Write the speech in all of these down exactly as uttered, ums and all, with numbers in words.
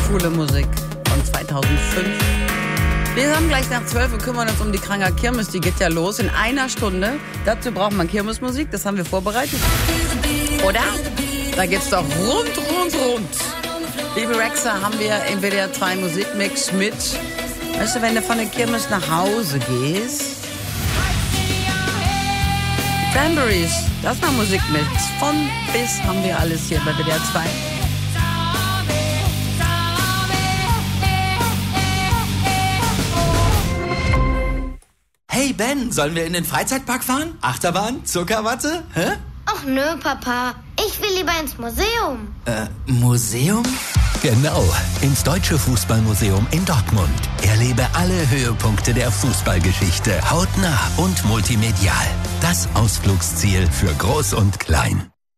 coole Musik von zweitausendfünf. Wir haben gleich nach zwölf und kümmern uns um die Kranger Kirmes. Die geht ja los in einer Stunde. Dazu braucht man Kirmesmusik, das haben wir vorbereitet. Oder? Da geht's doch rund, rund, rund. Baby Rexha haben wir im W D R zwei Musikmix mit. Weißt du, wenn du von der Kirmes nach Hause gehst? Die Cranberries, das war Musikmix. Von bis haben wir alles hier bei W D R zwei. Hey Ben, sollen wir in den Freizeitpark fahren? Achterbahn? Zuckerwatte? Hä? Ach nö, Papa. Ich will lieber ins Museum. Äh, Museum? Genau, ins Deutsche Fußballmuseum in Dortmund. Erlebe alle Höhepunkte der Fußballgeschichte hautnah und multimedial. Das Ausflugsziel für Groß und Klein.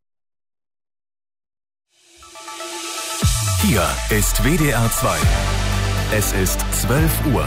Hier ist W D R zwei. Es ist zwölf Uhr.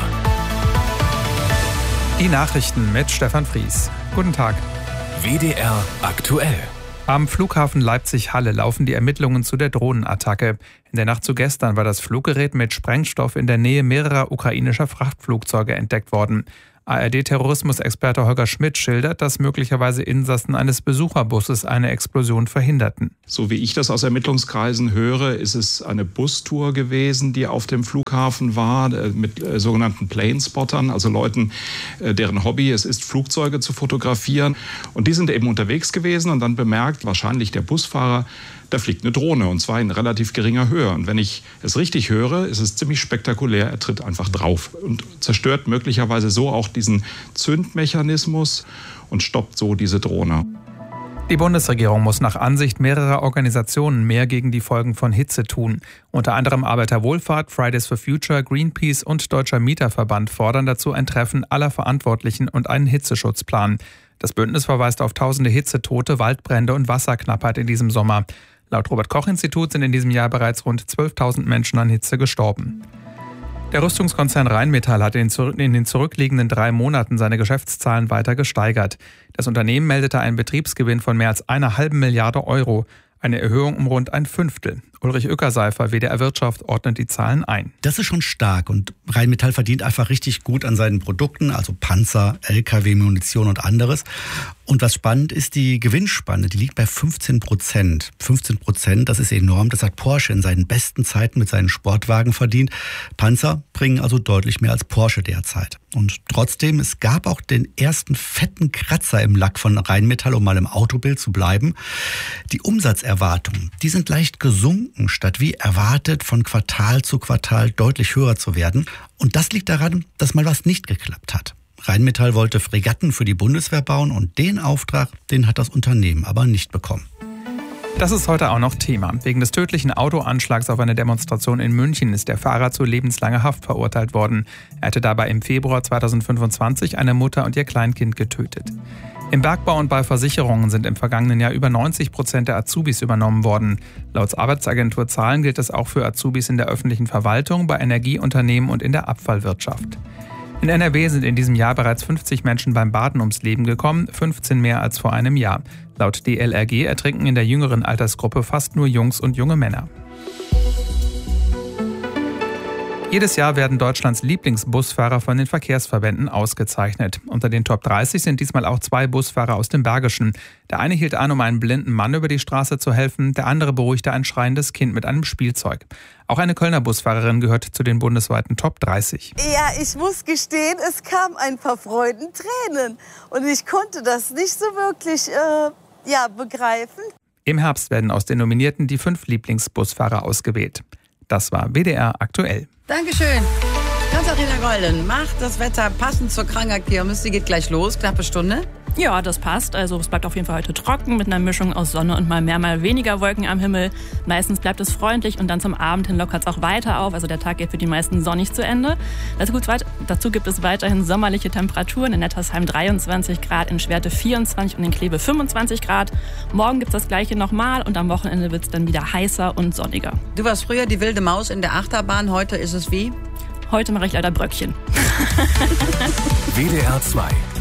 Die Nachrichten mit Stefan Fries. Guten Tag. W D R aktuell. Am Flughafen Leipzig-Halle laufen die Ermittlungen zu der Drohnenattacke. In der Nacht zu gestern war das Fluggerät mit Sprengstoff in der Nähe mehrerer ukrainischer Frachtflugzeuge entdeckt worden. A R D-Terrorismusexperte Holger Schmidt schildert, dass möglicherweise Insassen eines Besucherbusses eine Explosion verhinderten. So wie ich das aus Ermittlungskreisen höre, ist es eine Bustour gewesen, die auf dem Flughafen war, mit äh, sogenannten Planespottern, also Leuten, äh, deren Hobby es ist, Flugzeuge zu fotografieren. Und die sind eben unterwegs gewesen und dann bemerkt, wahrscheinlich der Busfahrer, da fliegt eine Drohne und zwar in relativ geringer Höhe. Und wenn ich es richtig höre, ist es ziemlich spektakulär. Er tritt einfach drauf und zerstört möglicherweise so auch diesen Zündmechanismus und stoppt so diese Drohne. Die Bundesregierung muss nach Ansicht mehrerer Organisationen mehr gegen die Folgen von Hitze tun. Unter anderem Arbeiterwohlfahrt, Fridays for Future, Greenpeace und Deutscher Mieterverband fordern dazu ein Treffen aller Verantwortlichen und einen Hitzeschutzplan. Das Bündnis verweist auf tausende Hitzetote, Waldbrände und Wasserknappheit in diesem Sommer. Laut Robert-Koch-Institut sind in diesem Jahr bereits rund zwölftausend Menschen an Hitze gestorben. Der Rüstungskonzern Rheinmetall hat in den zurückliegenden drei Monaten seine Geschäftszahlen weiter gesteigert. Das Unternehmen meldete einen Betriebsgewinn von mehr als einer halben Milliarde Euro. Eine Erhöhung um rund ein Fünftel. Ulrich Ueckerseifer, W D R Wirtschaft, ordnet die Zahlen ein. Das ist schon stark und Rheinmetall verdient einfach richtig gut an seinen Produkten, also Panzer, L K W, Munition und anderes. Und was spannend ist, die Gewinnspanne, die liegt bei fünfzehn Prozent. fünfzehn Prozent, das ist enorm. Das hat Porsche in seinen besten Zeiten mit seinen Sportwagen verdient. Panzer bringen also deutlich mehr als Porsche derzeit. Und trotzdem, es gab auch den ersten fetten Kratzer im Lack von Rheinmetall, um mal im Autobild zu bleiben. Die Umsatzerwartungen, die sind leicht gesunken, statt wie erwartet von Quartal zu Quartal deutlich höher zu werden. Und das liegt daran, dass mal was nicht geklappt hat. Rheinmetall wollte Fregatten für die Bundeswehr bauen und den Auftrag, den hat das Unternehmen aber nicht bekommen. Das ist heute auch noch Thema. Wegen des tödlichen Autoanschlags auf eine Demonstration in München ist der Fahrer zu lebenslanger Haft verurteilt worden. Er hatte dabei im Februar zweitausendfünfundzwanzig eine Mutter und ihr Kleinkind getötet. Im Bergbau und bei Versicherungen sind im vergangenen Jahr über neunzig Prozent der Azubis übernommen worden. Laut Arbeitsagentur Zahlen gilt das auch für Azubis in der öffentlichen Verwaltung, bei Energieunternehmen und in der Abfallwirtschaft. In N R W sind in diesem Jahr bereits fünfzig Menschen beim Baden ums Leben gekommen, fünfzehn mehr als vor einem Jahr. Laut D L R G ertrinken in der jüngeren Altersgruppe fast nur Jungs und junge Männer. Jedes Jahr werden Deutschlands Lieblingsbusfahrer von den Verkehrsverbänden ausgezeichnet. Unter den Top dreißig sind diesmal auch zwei Busfahrer aus dem Bergischen. Der eine hielt an, um einem blinden Mann über die Straße zu helfen, der andere beruhigte ein schreiendes Kind mit einem Spielzeug. Auch eine Kölner Busfahrerin gehört zu den bundesweiten Top dreißig. Ja, ich muss gestehen, es kam ein paar Freudentränen und ich konnte das nicht so wirklich äh, ja, begreifen. Im Herbst werden aus den Nominierten die fünf Lieblingsbusfahrer ausgewählt. Das war W D R aktuell. Dankeschön. Katharina Golden macht das Wetter passend zur Kranger Kirmes. Die geht gleich los, knappe Stunde. Ja, das passt. Also es bleibt auf jeden Fall heute trocken mit einer Mischung aus Sonne und mal mehr, mal weniger Wolken am Himmel. Meistens bleibt es freundlich und dann zum Abend hin lockert es auch weiter auf. Also der Tag geht für die meisten sonnig zu Ende. Dazu gibt es weiterhin sommerliche Temperaturen. In Nettersheim dreiundzwanzig Grad, in Schwerte vierundzwanzig und in Kleve fünfundzwanzig Grad. Morgen gibt es das Gleiche nochmal und am Wochenende wird es dann wieder heißer und sonniger. Du warst früher die wilde Maus in der Achterbahn. Heute ist es wie? Heute mache ich leider Bröckchen. W D R zwei.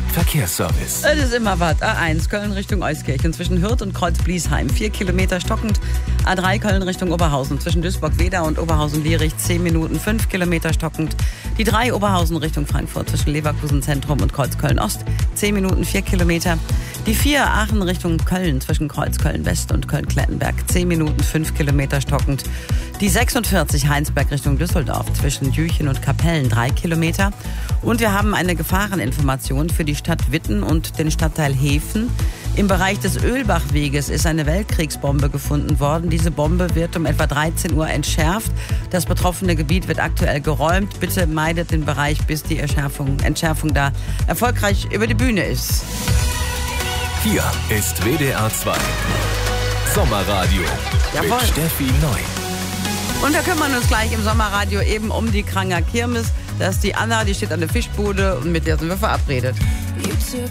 Verkehrsservice. Es ist immer was. A eins Köln Richtung Euskirchen zwischen Hürth und Kreuz-Bliesheim. Vier Kilometer stockend. A drei Köln Richtung Oberhausen zwischen Duisburg-Wedau und Oberhausen-Lierich. Zehn Minuten, fünf Kilometer stockend. Die drei Oberhausen Richtung Frankfurt zwischen Leverkusen Zentrum und Kreuz-Köln-Ost. Zehn Minuten, vier Kilometer. Die vier Aachen Richtung Köln zwischen Kreuz-Köln-West und Köln-Klettenberg. Zehn Minuten, fünf Kilometer stockend. Die sechsundvierzig Heinsberg Richtung Düsseldorf zwischen Jüchen und Kapellen. Drei Kilometer. Und wir haben eine Gefahreninformation für die Stadt Witten und den Stadtteil Hefen. Im Bereich des Ölbachweges ist eine Weltkriegsbombe gefunden worden. Diese Bombe wird um etwa dreizehn Uhr entschärft. Das betroffene Gebiet wird aktuell geräumt. Bitte meidet den Bereich, bis die Entschärfung, Entschärfung da erfolgreich über die Bühne ist. Hier ist W D R zwei Sommerradio. Jawohl. Mit Steffi Neu. Und da kümmern wir uns gleich im Sommerradio eben um die Kranger Kirmes. Da ist die Anna, die steht an der Fischbude und mit der sind wir verabredet.